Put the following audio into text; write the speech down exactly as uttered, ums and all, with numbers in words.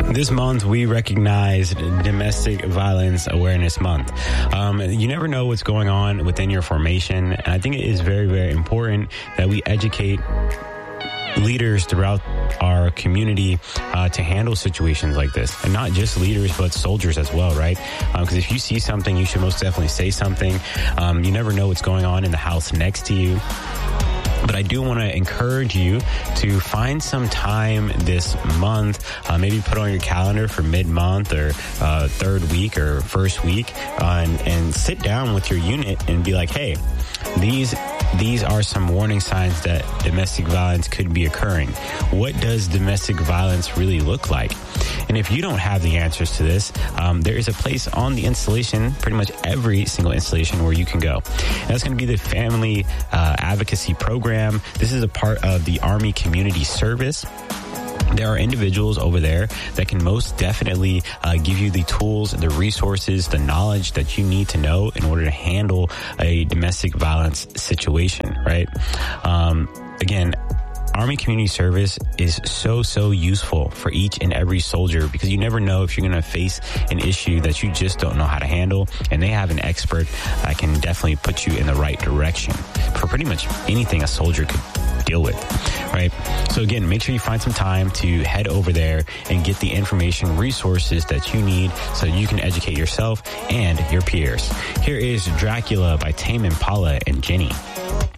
This month, we recognize Domestic Violence Awareness Month. Um, you never know what's going on within your formation, and I think it is very, very important that we educate leaders throughout our community uh, to handle situations like this. And not just leaders, but soldiers as well, right? Because um, if you see something, you should most definitely say something. Um, you never know what's going on in the house next to you. But I do want to encourage you to find some time this month, uh, maybe put on your calendar for mid-month or uh, third week or first week, uh, and, and sit down with your unit and be like, hey, these these are some warning signs that domestic violence could be occurring. What does domestic violence really look like? And if you don't have the answers to this, um, there is a place on the installation, pretty much every single installation, where you can go. And that's going to be the Family uh, Advocacy Program. This is a part of the Army Community Service. There are individuals over there that can most definitely uh, give you the tools, the resources, the knowledge that you need to know in order to handle a domestic violence situation, right? Um, again, Army Community Service is so, so useful for each and every soldier, because you never know if you're going to face an issue that you just don't know how to handle, and they have an expert that can definitely put you in the right direction for pretty much anything a soldier could deal with, right? So again, make sure you find some time to head over there and get the information, resources that you need so you can educate yourself and your peers. Here is Dracula by Tame Impala and Jenny.